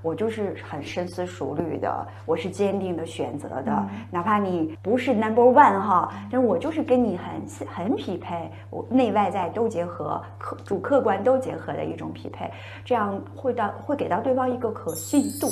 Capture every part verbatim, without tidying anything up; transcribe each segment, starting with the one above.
我就是很深思熟虑的，我是坚定的选择的， 嗯、 哪怕你不是 number one 哈，但我就是跟你很很匹配，我内外在都结合，客主客观都结合的一种匹配，这样会到会给到对方一个可信度。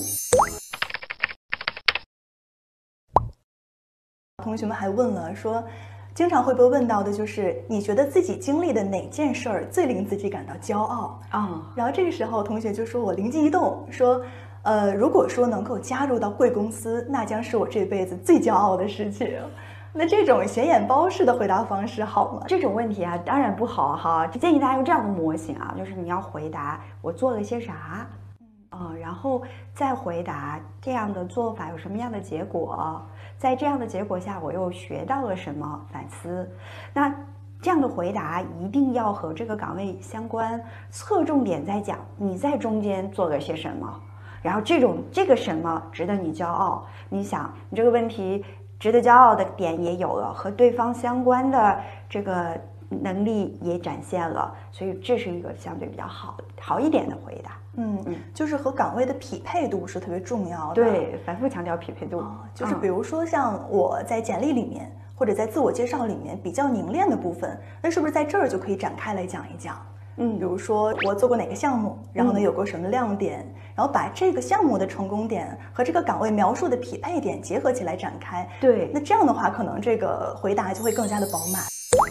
同学们还问了说，经常会被问到的就是你觉得自己经历的哪件事儿最令自己感到骄傲啊、哦？然后这个时候同学就说，我灵机一动说，呃，如果说能够加入到贵公司，那将是我这辈子最骄傲的事情。那这种显眼包式的回答方式好吗？ 这种问题啊，当然不好哈。建议大家用这样的模型啊，就是你要回答我做了些啥，嗯，然后再回答这样的做法有什么样的结果。在这样的结果下，我又学到了什么？反思。那这样的回答一定要和这个岗位相关，侧重点在讲你在中间做了些什么，然后这种这个什么值得你骄傲。你想，你这个问题值得骄傲的点也有了，和对方相关的这个能力也展现了，所以这是一个相对比较好好一点的回答。 嗯嗯，就是和岗位的匹配度是特别重要的。 对，反复强调匹配度。 哦、就是比如说像我在简历里面、嗯、或者在自我介绍里面比较凝练的部分，那是不是在这儿就可以展开来讲一讲？嗯，比如说我做过哪个项目，然后呢有过什么亮点，嗯、然后把这个项目的成功点和这个岗位描述的匹配点结合起来展开。 对， 那这样的话，可能这个回答就会更加的饱满。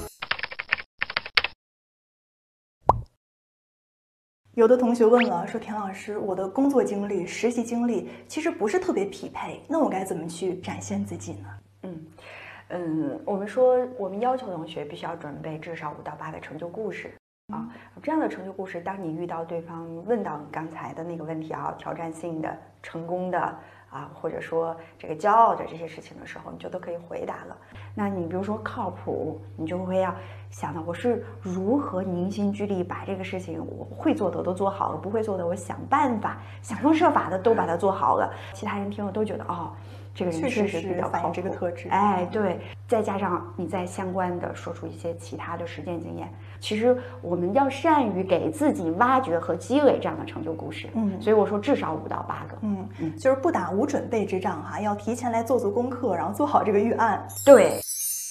有的同学问了，说田老师，我的工作经历、实习经历其实不是特别匹配，那我该怎么去展现自己呢？ 嗯嗯，我们说我们要求同学必须要准备至少五到八个成就故事啊，这样的成就故事，当你遇到对方问到你刚才的那个问题啊，挑战性的、成功的啊，或者说这个骄傲的这些事情的时候，你就都可以回答了。那你比如说靠谱，你就会要想到我是如何凝心聚力把这个事情我会做的都做好了，不会做的我想办法、想方设法的都把它做好了。其他人听了都觉得哦，这个人确实比较靠谱， 这个特质。 哎，对，再加上你再相关的说出一些其他的实践经验，其实我们要善于给自己挖掘和积累这样的成就故事。嗯，所以我说至少五到八个。 嗯嗯，就是不打无准备之仗哈，要提前来做做功课，然后做好这个预案。 对。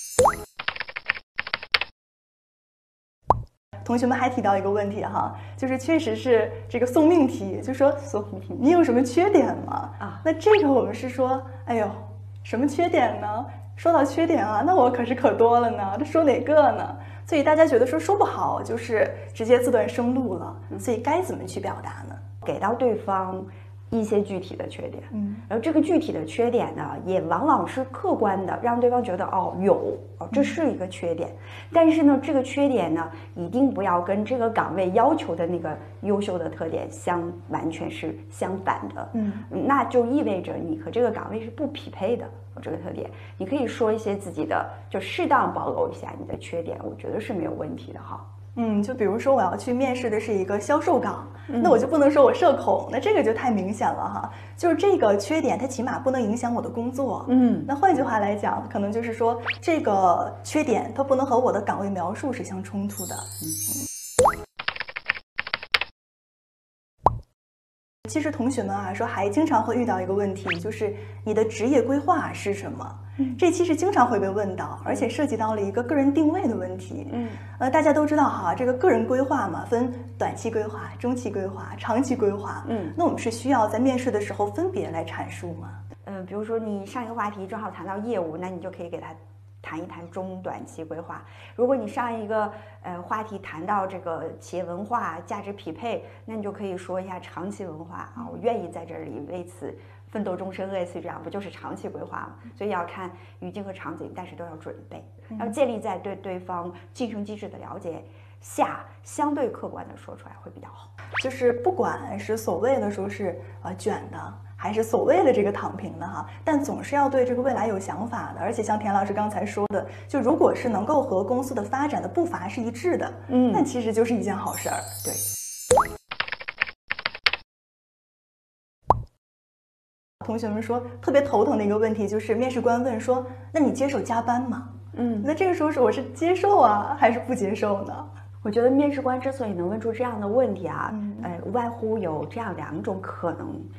同学们还提到一个问题哈，就是确实是这个送命题，就说送命题，你有什么缺点吗？啊，那这个我们是说，哎呦，什么缺点呢？说到缺点啊，那我可是可多了呢，这说哪个呢？所以大家觉得说说不好，就是直接自断生路了。所以该怎么去表达呢？ 给到对方一些具体的缺点， 嗯， 然后这个具体的缺点呢，也往往是客观的，让对方觉得哦有哦，这是一个缺点。但是呢，这个缺点呢，一定不要跟这个岗位要求的那个优秀的特点相完全是相反的， 嗯， 那就意味着你和这个岗位是不匹配的。这个特点，你可以说一些自己的，就适当暴露一下你的缺点，我觉得是没有问题的哈。 嗯，就比如说我要去面试的是一个销售岗，嗯、那我就不能说我社恐，那这个就太明显了哈。就是这个缺点，它起码不能影响我的工作。嗯，那换句话来讲，可能就是说这个缺点它不能和我的岗位描述是相冲突的。嗯。其实同学们啊，说还经常会遇到一个问题，就是你的职业规划是什么？嗯，这其实经常会被问到，而且涉及到了一个个人定位的问题。嗯，呃，大家都知道哈，这个个人规划嘛，分短期规划、中期规划、长期规划。嗯，那我们是需要在面试的时候分别来阐述吗？ 嗯、呃，比如说你上一个话题正好谈到业务，那你就可以给他谈一谈中短期规划。如果你上一个呃话题谈到这个企业文化、价值匹配，那你就可以说一下长期文化啊，我愿意在这里为此奋斗终身，类似于这样，不就是长期规划吗？所以要看语境和场景，但是都要准备，要建立在对对方晋升机制的了解下，相对客观的说出来会比较好。 就是不管是所谓的说是呃卷的，还是所谓的这个躺平的哈，但总是要对这个未来有想法的。而且像田老师刚才说的，就如果是能够和公司的发展的步伐是一致的，嗯，那其实就是一件好事儿。 对。 同学们说特别头疼的一个问题就是面试官问说，那你接受加班吗？嗯，那这个时候是我是接受啊，还是不接受呢？ 我觉得面试官之所以能问出这样的问题啊，嗯、呃，无外乎有这样两种可能。